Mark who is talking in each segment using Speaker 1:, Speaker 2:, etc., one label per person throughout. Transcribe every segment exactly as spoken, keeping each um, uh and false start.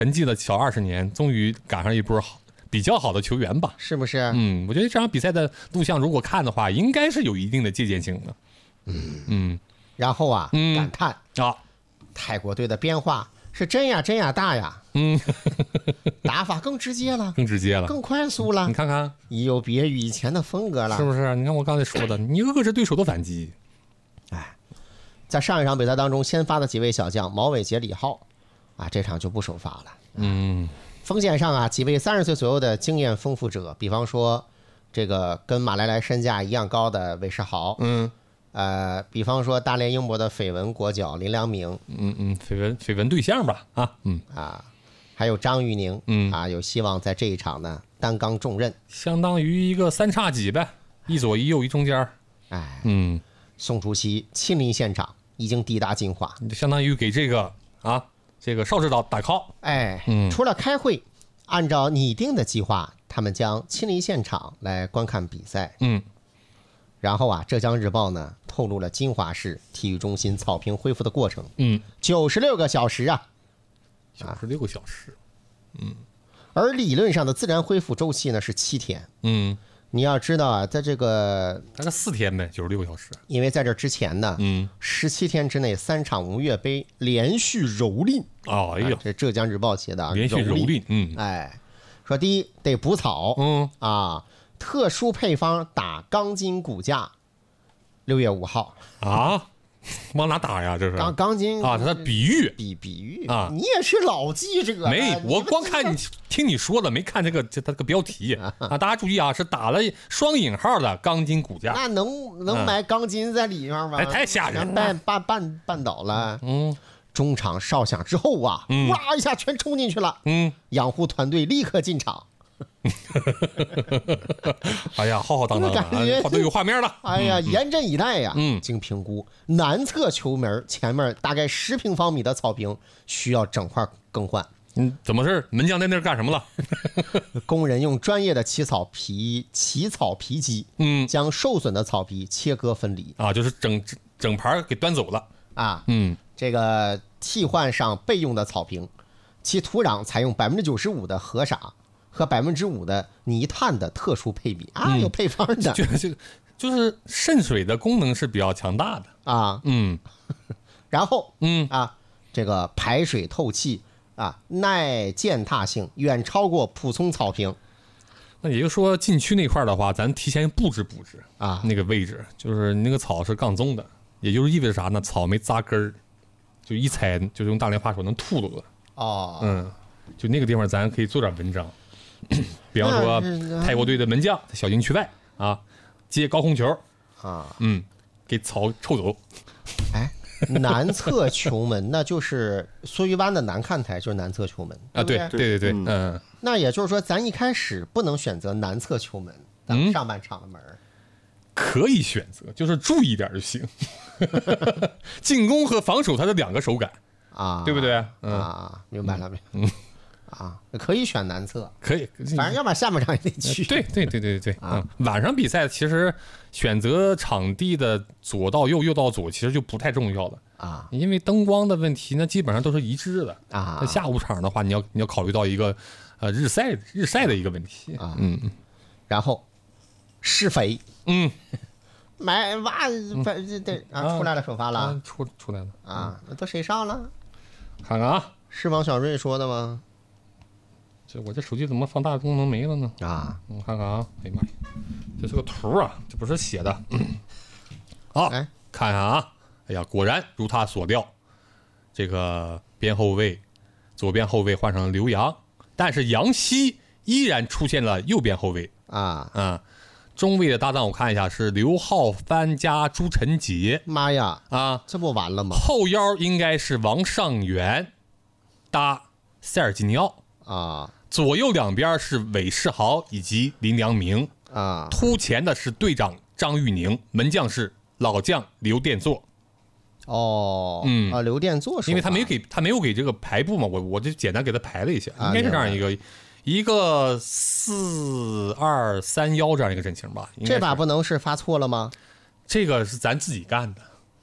Speaker 1: 沉寂了小二十年，终于赶上一波好比较好的球员吧？
Speaker 2: 是不是？
Speaker 1: 嗯，我觉得这场比赛的录像如果看的话，应该是有一定的借鉴性的。嗯嗯，
Speaker 2: 然后啊，
Speaker 1: 嗯、
Speaker 2: 感叹
Speaker 1: 啊，
Speaker 2: 泰国队的变化是真呀真呀大呀，
Speaker 1: 嗯，
Speaker 2: 打法更直接了，
Speaker 1: 更直接了，
Speaker 2: 更快速了。
Speaker 1: 你看看，
Speaker 2: 已有别于以前的风格了，
Speaker 1: 是不是？你看我刚才说的，你遏制对手的反击。
Speaker 2: 哎，在上一场比赛当中，先发的几位小将毛伟杰、李浩啊，这场就不首发了。
Speaker 1: 嗯，
Speaker 2: 锋线上啊，几位三十岁左右的经验丰富者，比方说这个跟马来莱身价一样高的韦世豪，
Speaker 1: 嗯。
Speaker 2: 呃，比方说大连英博的绯闻国脚林良铭，
Speaker 1: 嗯嗯，绯闻绯闻对象吧，啊，嗯
Speaker 2: 啊，还有张玉宁，
Speaker 1: 嗯
Speaker 2: 啊，有希望在这一场呢担纲重任，
Speaker 1: 相当于一个三叉戟呗，一左一右一中间。
Speaker 2: 哎，
Speaker 1: 嗯，
Speaker 2: 宋主席亲临现场，已经抵达金华，
Speaker 1: 你就相当于给这个啊这个邵指导打 call。
Speaker 2: 哎，
Speaker 1: 嗯，
Speaker 2: 除了开会，按照拟定的计划，他们将亲临现场来观看比赛。
Speaker 1: 嗯。
Speaker 2: 然后啊，浙江日报呢透露了金华市体育中心草坪恢复的过程。
Speaker 1: 嗯，
Speaker 2: 九十六个小时啊，
Speaker 1: 九十六个小时。嗯，
Speaker 2: 而理论上的自然恢复周期呢是七天。
Speaker 1: 嗯，
Speaker 2: 你要知道啊，在这个
Speaker 1: 大概四天呗，九十六个小时。
Speaker 2: 因为在这之前呢，
Speaker 1: 嗯，
Speaker 2: 十七天之内三场吴越杯连续蹂躏。
Speaker 1: 哦，哎呀，
Speaker 2: 这浙江日报写的啊，
Speaker 1: 连续蹂躏。嗯，
Speaker 2: 哎，说第一得补草。
Speaker 1: 嗯
Speaker 2: 啊。特殊配方打钢筋骨架，六月五号
Speaker 1: 啊，往哪打呀？这是
Speaker 2: 钢钢筋
Speaker 1: 啊，它的比喻
Speaker 2: 比比喻
Speaker 1: 啊，
Speaker 2: 你也是老记者，
Speaker 1: 没，我光看你听你说的，没看这个这它这个标题啊。大家注意啊，是打了双引号的钢筋骨架，
Speaker 2: 那能能埋钢筋在里面吗？
Speaker 1: 哎，太吓人
Speaker 2: 了，绊绊绊绊倒了。
Speaker 1: 嗯，
Speaker 2: 中场哨响之后啊，
Speaker 1: 嗯、
Speaker 2: 哇一下全冲进去了。
Speaker 1: 嗯，
Speaker 2: 养护团队立刻进场。
Speaker 1: 哎呀，浩浩荡荡的，感觉都有画面了。
Speaker 2: 哎呀，严阵以待呀。
Speaker 1: 嗯，
Speaker 2: 经评估，南侧球门前面大概十平方米的草坪需要整块更换。
Speaker 1: 嗯，怎么事？门将在那儿干什么了？
Speaker 2: 工人用专业的起草皮起草皮机，
Speaker 1: 嗯，
Speaker 2: 将受损的草皮切割分离。
Speaker 1: 啊，就是整整盘给端走了
Speaker 2: 啊。
Speaker 1: 嗯，
Speaker 2: 这个替换上备用的草坪，其土壤采用百分之九十五的河沙和百分之五的泥炭的特殊配比啊，有配方的，
Speaker 1: 就就就是渗水的功能是比较强大的
Speaker 2: 啊，
Speaker 1: 嗯，
Speaker 2: 然后
Speaker 1: 嗯
Speaker 2: 啊，这个排水透气啊，耐践踏性远超过普通草坪。
Speaker 1: 那也就是说，禁区那块的话，咱提前布置布置
Speaker 2: 啊，
Speaker 1: 那个位置就是那个草是杠宗的，也就是意味着啥呢？草没扎根儿，就一踩就用大连话说能秃噜了。
Speaker 2: 哦，
Speaker 1: 嗯，就那个地方咱可以做点文章。比方说泰国队的门将在小禁区外啊接高空球
Speaker 2: 啊，
Speaker 1: 嗯，给草抽走。
Speaker 2: 哎，南侧球门那就是梭鱼湾的南看台，就是南侧球门
Speaker 1: 啊，对对对对，嗯。
Speaker 2: 那也就是说，咱一开始不能选择南侧球门，咱们上半场的门、嗯、
Speaker 1: 可以选择，就是注意点就行。进攻和防守它是两个手感
Speaker 2: 啊，
Speaker 1: 对不对？
Speaker 2: 嗯、啊，明白了没？嗯。啊，可以选南侧，
Speaker 1: 可以，
Speaker 2: 反正要不然下半场也得去。
Speaker 1: 对对对对对，
Speaker 2: 啊、
Speaker 1: 嗯，晚上比赛其实选择场地的左到右、右到左，其实就不太重要了
Speaker 2: 啊，
Speaker 1: 因为灯光的问题呢，基本上都是一致的
Speaker 2: 啊。
Speaker 1: 那下午场的话，你要你要考虑到一个呃日晒日晒的一个问题
Speaker 2: 啊，
Speaker 1: 嗯，
Speaker 2: 然后施肥，
Speaker 1: 嗯，
Speaker 2: 买哇，这这啊出来了，首发了，
Speaker 1: 啊、出出来了
Speaker 2: 啊，那都谁上了？
Speaker 1: 看看啊，
Speaker 2: 是王小瑞说的吗？
Speaker 1: 这我这手机怎么放大功能没了呢？
Speaker 2: 啊，
Speaker 1: 我看看啊，哎呀妈呀，这是个图啊，这不是写的。好，
Speaker 2: 哎，
Speaker 1: 看看啊，哎呀，果然如他所料，这个边后卫，左边后卫换上了刘洋，但是杨希依然出现了右边后卫
Speaker 2: 啊
Speaker 1: 啊，中卫的搭档我看一下是刘浩帆加朱晨杰。
Speaker 2: 妈呀，
Speaker 1: 啊，
Speaker 2: 这不完了吗？
Speaker 1: 后腰应该是王上元搭塞尔吉尼奥
Speaker 2: 啊。
Speaker 1: 左右两边是韦世豪以及林良铭
Speaker 2: 啊，
Speaker 1: 突前的是队长张玉宁，门将是老将刘殿座。
Speaker 2: 哦，
Speaker 1: 嗯
Speaker 2: 啊，刘殿座，
Speaker 1: 因为他没给他没有给这个排布嘛，我我就简单给他排了一下，应该是这样一个、啊、一个四二三幺这样一个阵型吧。
Speaker 2: 这把不能是发错了吗？
Speaker 1: 这个是咱自己干的。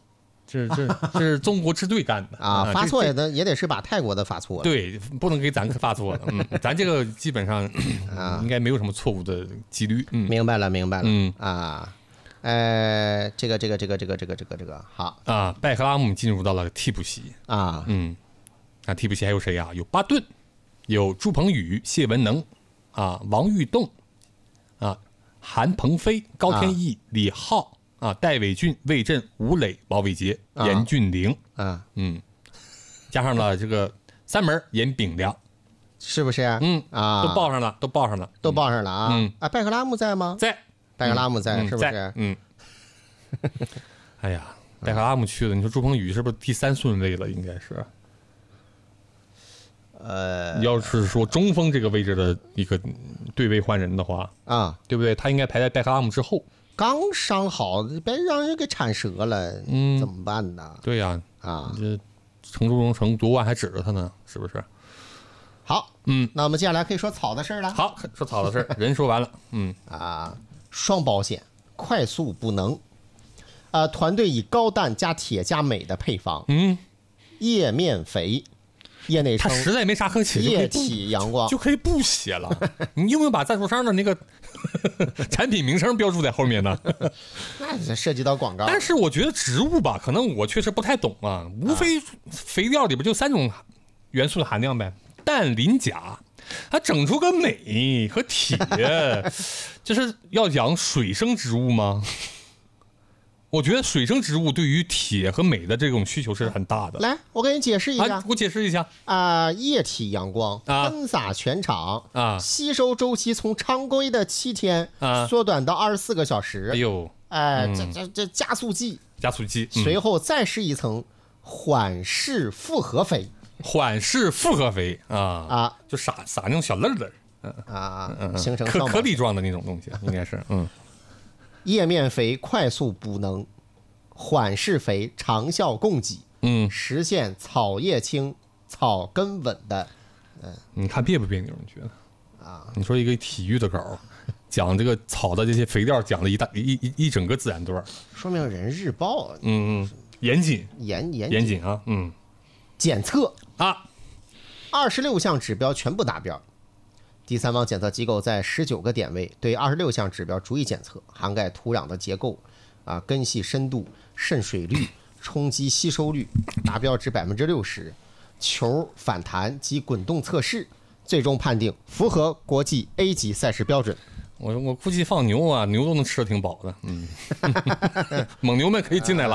Speaker 1: 这这这是中国支队干的
Speaker 2: 啊，发错也得也得是把泰国的发错了。
Speaker 1: 对，不能给咱发错了。嗯，咱这个基本上
Speaker 2: 啊，
Speaker 1: 应该没有什么错误的几率。嗯，
Speaker 2: 明白了，明白了。
Speaker 1: 嗯
Speaker 2: 啊，呃，这个这个这个这个这个这个这个好
Speaker 1: 啊，拜克拉姆进入到了替补席
Speaker 2: 啊。
Speaker 1: 嗯，那替补席还有谁呀、啊？有巴顿，有朱鹏宇、谢文能，啊，王玉栋，啊，韩鹏飞、高天意、啊、李浩。啊，戴伟俊、魏震、吴磊、王伟杰、严、啊、俊凌，
Speaker 2: 啊，
Speaker 1: 嗯，加上了这个三门严炳良，
Speaker 2: 是不是？
Speaker 1: 嗯
Speaker 2: 啊，
Speaker 1: 都报上了，都报上了，
Speaker 2: 都报上了啊！
Speaker 1: 嗯
Speaker 2: 啊，拜克拉姆在吗？
Speaker 1: 在，
Speaker 2: 拜克拉姆在，
Speaker 1: 嗯、
Speaker 2: 是不是？
Speaker 1: 嗯。哎呀，拜克拉姆去了，你说朱鹏宇是不是第三顺位了？应该是。
Speaker 2: 呃，
Speaker 1: 要是说中锋这个位置的一个对位换人的话，
Speaker 2: 啊，
Speaker 1: 对不对？他应该排在拜克拉姆之后。
Speaker 2: 刚伤好，别让人给铲折了，
Speaker 1: 嗯，
Speaker 2: 怎么办呢？
Speaker 1: 对呀、
Speaker 2: 啊，啊，
Speaker 1: 这城中城夺冠还指着他呢，是不是？
Speaker 2: 好，
Speaker 1: 嗯，
Speaker 2: 那我们接下来可以说草的事儿了。
Speaker 1: 好，说草的事儿，人说完了，嗯
Speaker 2: 啊，双保险，快速补能，呃，团队以高氮加铁加镁的配方，
Speaker 1: 嗯，
Speaker 2: 叶面肥。业内称
Speaker 1: 他实在没啥可写，
Speaker 2: 液体阳光
Speaker 1: 就可以不写了。你有没有把赞助商的那个产品名称标注在后面呢？
Speaker 2: 那涉及到广告。
Speaker 1: 但是我觉得植物吧，可能我确实不太懂啊。无非肥料里边就三种元素的含量呗，氮、磷、钾。它整出个镁和铁，这是要养水生植物吗？我觉得水生植物对于铁和镁的这种需求是很大的。
Speaker 2: 来，我给你解释一下。
Speaker 1: 啊、给我解释一下
Speaker 2: 啊、呃，液体阳光
Speaker 1: 啊，
Speaker 2: 喷洒全场
Speaker 1: 啊，
Speaker 2: 吸收周期从常规的七天
Speaker 1: 啊
Speaker 2: 缩短到二十四个小时。
Speaker 1: 哎呦，
Speaker 2: 哎、
Speaker 1: 嗯，
Speaker 2: 这这这加速剂，
Speaker 1: 加速剂，
Speaker 2: 嗯、随后再施一层缓释复合肥。
Speaker 1: 缓释复合肥啊
Speaker 2: 啊，
Speaker 1: 就撒撒那种小粒儿，
Speaker 2: 嗯啊，
Speaker 1: 嗯嗯，
Speaker 2: 形成
Speaker 1: 颗颗粒状的那种东西，应该是嗯。
Speaker 2: 叶面肥快速补能，缓释肥长效供给，
Speaker 1: 嗯，
Speaker 2: 实现草叶轻、草根稳的。嗯，
Speaker 1: 你看别不别扭？你觉得
Speaker 2: 啊？
Speaker 1: 你说一个体育的稿，讲这个草的这些肥料，讲了一大一一一整个自然段，
Speaker 2: 说明人日报
Speaker 1: 嗯嗯严谨
Speaker 2: 严严
Speaker 1: 严谨啊，嗯，
Speaker 2: 检测
Speaker 1: 啊，
Speaker 2: 二十六项指标全部达标。第三方检测机构在十九个点位对二十六项指标逐一检测，涵盖土壤的结构、啊根系深度、渗水率、冲击吸收率，达标至百分之六十，球反弹及滚动测试，最终判定符合国际 A 级赛事标准。
Speaker 1: 我我估计放牛啊，牛都能吃得挺饱的，嗯，蒙牛们可以进来了。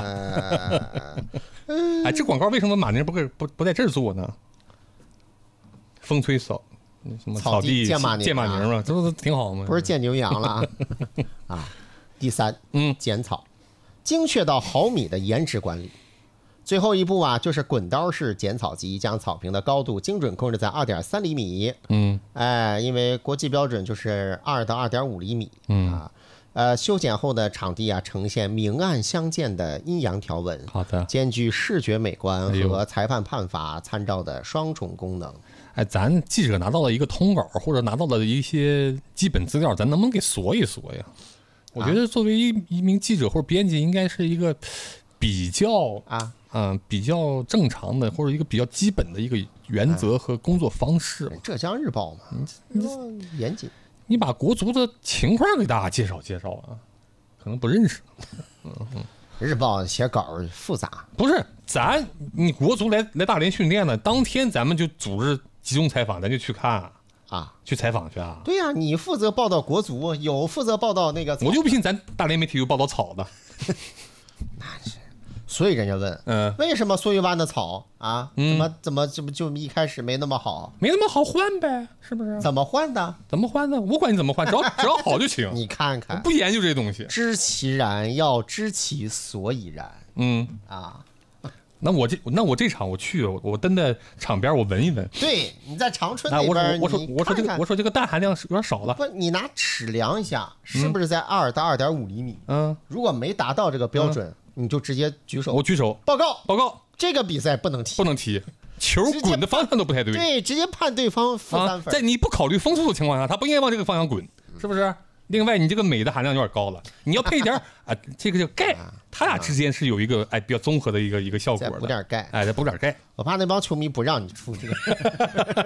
Speaker 1: 哎，这广告为什么马宁不不不不在这儿做呢？风吹草。什么草地
Speaker 2: 见马宁
Speaker 1: 见马宁嘛，这不挺好吗？
Speaker 2: 不是见牛羊了啊！啊，第三，
Speaker 1: 嗯，
Speaker 2: 剪草，精确到毫米的延迟管理。最后一步啊，就是滚刀式剪草机，将草坪的高度精准控制在二点三厘米。
Speaker 1: 嗯，
Speaker 2: 哎，因为国际标准就是二到二点五厘米。
Speaker 1: 嗯
Speaker 2: 啊，呃，修剪后的场地啊，呈现明暗相间的阴阳条纹。
Speaker 1: 好的，
Speaker 2: 兼具视觉美观和裁判判罚参照的双重功能。
Speaker 1: 哎，咱记者拿到了一个通稿，或者拿到了一些基本资料，咱能不能给锁一锁呀？我觉得作为一一名记者或者编辑，应该是一个比较
Speaker 2: 啊，
Speaker 1: 嗯，比较正常的，或者一个比较基本的一个原则和工作方式。
Speaker 2: 浙江日报嘛，你严谨，
Speaker 1: 你把国足的情况给大家介绍介绍啊，可能不认识。嗯嗯。
Speaker 2: 日报写稿复杂，
Speaker 1: 不是咱你国足来来大连训练呢，当天咱们就组织集中采访，咱就去看啊，
Speaker 2: 啊
Speaker 1: 去采访去啊。
Speaker 2: 对呀、啊，你负责报道国足，有负责报道那个，
Speaker 1: 我就不信咱大连媒体有报道草的。
Speaker 2: 那是，所以人家问，
Speaker 1: 嗯，
Speaker 2: 为什么苏玉湾的草啊，
Speaker 1: 嗯、
Speaker 2: 怎么怎么这不就一开始没那么好，
Speaker 1: 没那么好换呗，是不是？
Speaker 2: 怎么换的？
Speaker 1: 怎么换的？我管你怎么换，只要只要好就行。
Speaker 2: 你看看，
Speaker 1: 不研究这些东西，
Speaker 2: 知其然要知其所以然。
Speaker 1: 嗯
Speaker 2: 啊，
Speaker 1: 那我这那我这场我去，我我蹲在场边，我闻一闻。
Speaker 2: 对，你在长春
Speaker 1: 那
Speaker 2: 那边，
Speaker 1: 我说我说我说这个我说这个氮含量是有点少了。
Speaker 2: 不，你拿尺量一下，是不是在二到二点五厘米？
Speaker 1: 嗯，
Speaker 2: 如果没达到这个标准，你就直接举手。
Speaker 1: 我举手
Speaker 2: 报告
Speaker 1: 报告，
Speaker 2: 这个比赛不能踢，
Speaker 1: 不能踢，球滚的方向都不太对。
Speaker 2: 对，直接判对方负三分。
Speaker 1: 啊，在你不考虑风速的情况下，他不应该往这个方向滚，是不是？ 另外，你这个镁的含量有点高了，你要配一点啊，这个叫钙，它俩之间是有一个哎比较综合的一个一个效果的。
Speaker 2: 再补点钙，
Speaker 1: 哎，再补点钙。
Speaker 2: 我怕那帮球迷不让你出这个。